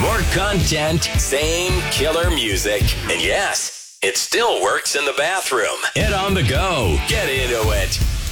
More content, same killer music. And yes, it still works in the bathroom and on the go. Get into it.